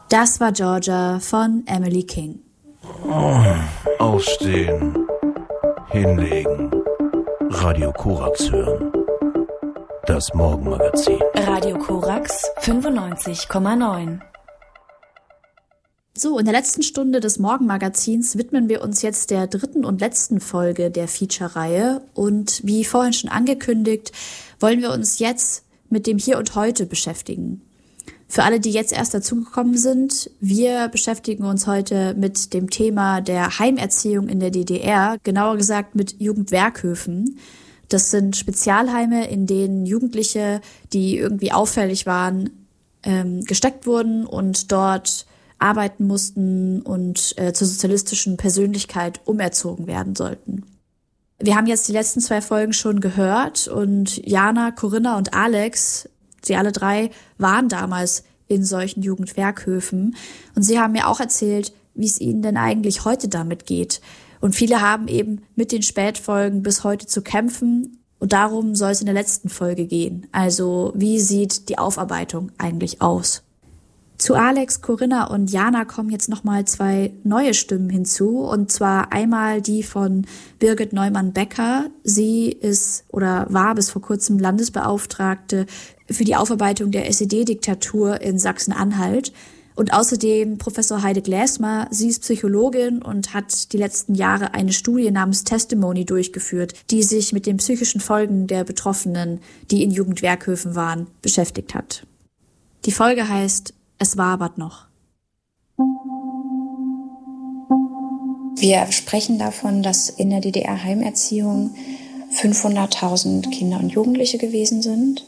Das war Georgia von Emily King. Aufstehen, hinlegen, Radio Korax hören. Das Morgenmagazin. Radio Korax 95,9. So, in der letzten Stunde des Morgenmagazins widmen wir uns jetzt der dritten und letzten Folge der Feature-Reihe. Und wie vorhin schon angekündigt, wollen wir uns jetzt mit dem Hier und Heute beschäftigen. Für alle, die jetzt erst dazugekommen sind, wir beschäftigen uns heute mit dem Thema der Heimerziehung in der DDR, genauer gesagt mit Jugendwerkhöfen. Das sind Spezialheime, in denen Jugendliche, die irgendwie auffällig waren, gesteckt wurden und dort arbeiten mussten und zur sozialistischen Persönlichkeit umerzogen werden sollten. Wir haben jetzt die letzten 2 Folgen schon gehört und Jana, Corinna und Alex, sie alle 3 waren damals in solchen Jugendwerkhöfen und sie haben mir auch erzählt, wie es ihnen denn eigentlich heute damit geht. Und viele haben eben mit den Spätfolgen bis heute zu kämpfen und darum soll es in der letzten Folge gehen. Also wie sieht die Aufarbeitung eigentlich aus? Zu Alex, Corinna und Jana kommen jetzt nochmal 2 neue Stimmen hinzu, und zwar einmal die von Birgit Neumann-Becker. Sie ist oder war bis vor kurzem Landesbeauftragte für die Aufarbeitung der SED-Diktatur in Sachsen-Anhalt. Und außerdem Professor Heide Gläsmer. Sie ist Psychologin und hat die letzten Jahre eine Studie namens Testimony durchgeführt, die sich mit den psychischen Folgen der Betroffenen, die in Jugendwerkhöfen waren, beschäftigt hat. Die Folge heißt Es wabert noch. Wir sprechen davon, dass in der DDR-Heimerziehung 500.000 Kinder und Jugendliche gewesen sind.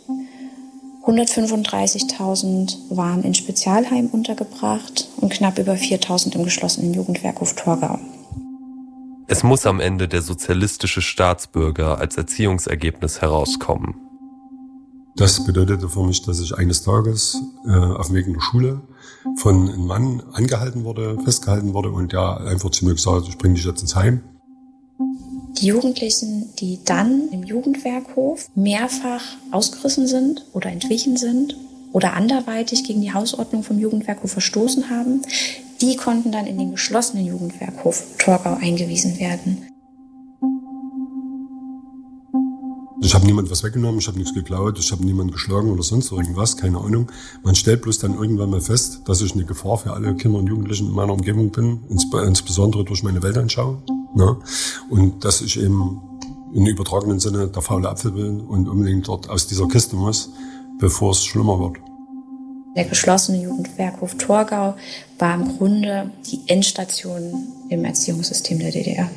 135.000 waren in Spezialheimen untergebracht und knapp über 4.000 im geschlossenen Jugendwerkhof Torgau. Es muss am Ende der sozialistische Staatsbürger als Erziehungsergebnis herauskommen. Das bedeutete für mich, dass ich eines Tages auf dem Weg in der Schule von einem Mann festgehalten wurde und der einfach zu mir gesagt hat, ich bringe dich jetzt ins Heim. Die Jugendlichen, die dann im Jugendwerkhof mehrfach ausgerissen sind oder entwichen sind oder anderweitig gegen die Hausordnung vom Jugendwerkhof verstoßen haben, die konnten dann in den geschlossenen Jugendwerkhof Torgau eingewiesen werden. Ich habe niemand was weggenommen, ich habe nichts geklaut, ich habe niemanden geschlagen oder sonst irgendwas, keine Ahnung. Man stellt bloß dann irgendwann mal fest, dass ich eine Gefahr für alle Kinder und Jugendlichen in meiner Umgebung bin, insbesondere durch meine Weltanschauung. Ne? Und dass ich eben im übertragenen Sinne der faule Apfel bin und unbedingt dort aus dieser Kiste muss, bevor es schlimmer wird. Der geschlossene Jugendwerkhof Torgau war im Grunde die Endstation im Erziehungssystem der DDR.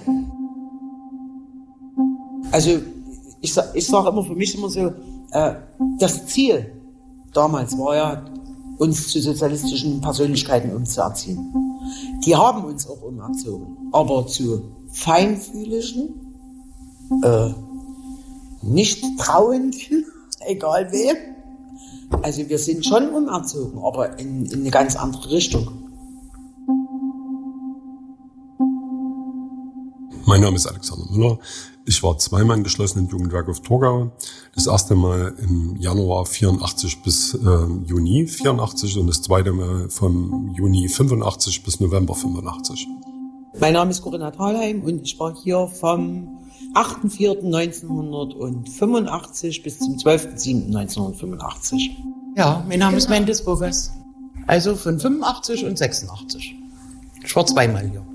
Also ich sage immer für mich immer so, das Ziel damals war ja, uns zu sozialistischen Persönlichkeiten umzuerziehen. Die haben uns auch umerzogen, aber zu feinfühligen, nicht trauenden, egal wem. Also wir sind schon umerzogen, aber in eine ganz andere Richtung. Mein Name ist Alexander Müller. Ich war 2-mal im geschlossenen Jugendwerkhof Torgau. Das erste Mal im Januar 84 bis Juni 84 und das zweite Mal vom Juni 85 bis November 85. Mein Name ist Corinna Thalheim und ich war hier vom 8.4.1985 bis zum 12.7.1985. Ja, mein Name ist Mendes Bogas. Also von 85 und 86. Ich war 2-mal hier.